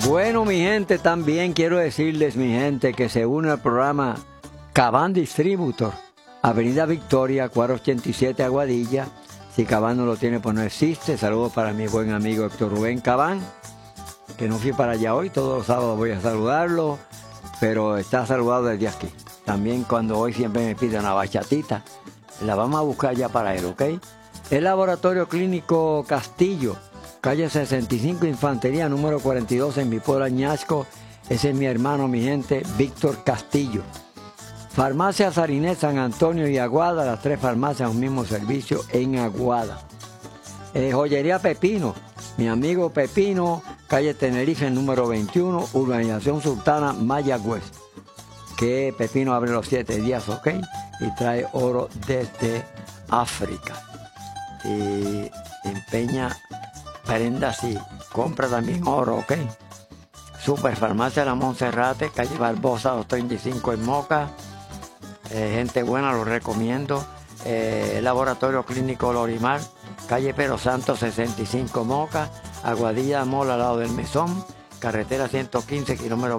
Bueno, mi gente, también quiero decirles, mi gente, que se une al programa Cabán Distributor, Avenida Victoria, 487 Aguadilla. Si Cabán no lo tiene, pues no existe. Saludos para mi buen amigo Héctor Rubén Cabán, que no fui para allá hoy, todos los sábados voy a saludarlo, pero está saludado desde aquí. También cuando hoy siempre me pide una bachatita, la vamos a buscar ya para él, ¿ok? El Laboratorio Clínico Castillo, calle 65 Infantería, número 42 en mi pueblo Añasco. Ese es mi hermano, mi gente, Víctor Castillo. Farmacia Sarinet, San Antonio y Aguada, las tres farmacias, un mismo servicio en Aguada. Joyería Pepino, mi amigo Pepino, calle Tenerife, número 21, Urbanización Sultana, Mayagüez. Que Pepino abre los 7 días, ¿ok? Y trae oro desde África. Y empeña prendas y compra también oro, ¿ok? Superfarmacia La Monserrate, calle Barbosa 235 en Moca. Gente buena, lo recomiendo. Laboratorio Clínico Lorimar, calle Pero Santo 65 Moca, Aguadilla Mall al lado del Mesón, carretera 115, kilómetro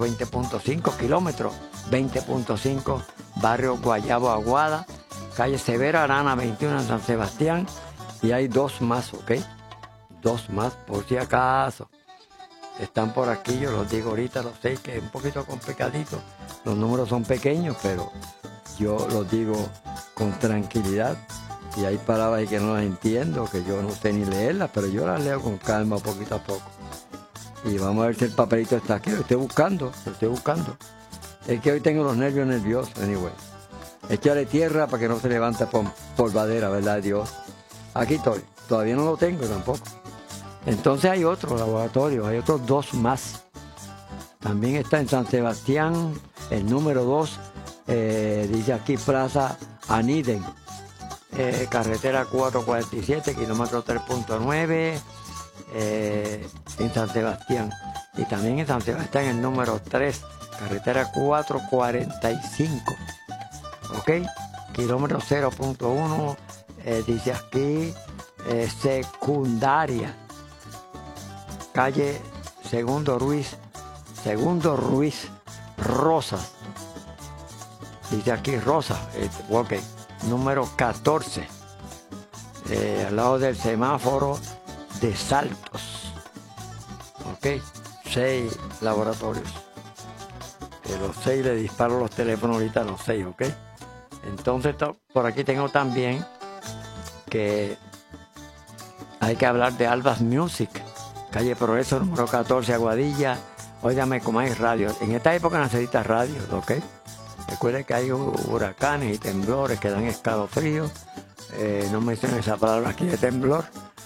20.5, barrio Guayabo Aguada, calle Severo Arana 21 en San Sebastián. Y hay dos más, ¿ok? Dos más, por si acaso. Están por aquí, yo los digo ahorita, los sé que es un poquito complicadito. Los números son pequeños, pero yo los digo con tranquilidad. Y hay palabras ahí que no las entiendo, que yo no sé ni leerlas, pero yo las leo con calma, poquito a poco. Y vamos a ver si el papelito está aquí. Lo estoy buscando. Es que hoy tengo los nervios nerviosos, anyway. Échale tierra para que no se levante polvadera, ¿verdad, Dios? Aquí estoy. Todavía no lo tengo tampoco. Entonces hay otro laboratorio, hay otros dos más. También está en San Sebastián, el número 2, dice aquí Plaza Aniden, carretera 447, kilómetro 3.9, en San Sebastián. Y también en San Sebastián el número 3, carretera 445, ¿ok? Kilómetro 0.1, dice aquí secundaria, calle Segundo Ruiz, Rosas. Dice aquí Rosa, ok, número 14, al lado del semáforo de Saltos. Ok, 6 laboratorios. Los 6 le disparo los teléfonos ahorita a los 6, ok. Entonces por aquí tengo también que hay que hablar de Albas Music, calle Progreso, número 14, Aguadilla. Óigame, como hay radio. En esta época necesitas radio, ¿ok? Recuerden que hay huracanes y temblores que dan escalofrío. No menciono esa palabra aquí de temblor.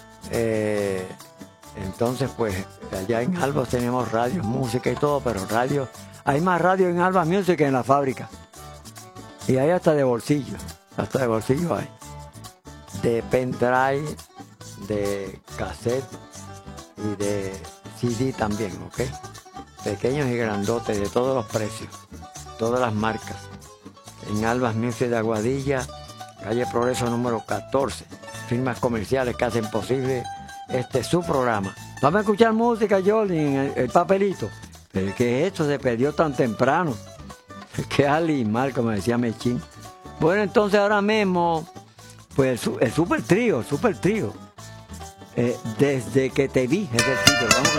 Entonces, pues, allá en Albas tenemos radio, música y todo, pero radio. Hay más radio en Albas Music que en la fábrica. Y hay hasta de bolsillo. Hasta de bolsillo hay. De pendrive, de cassette y de CD también, ¿ok? Pequeños y grandotes, de todos los precios, todas las marcas. En Albas Music de Aguadilla, calle Progreso número 14. Firmas comerciales que hacen posible su programa. Vamos a escuchar música, Jordi, en el papelito. Pero que esto se perdió tan temprano. Que animal, como decía Mechín. Bueno, entonces ahora mismo, pues el super trío. Desde que te vi, es el título. Vamos a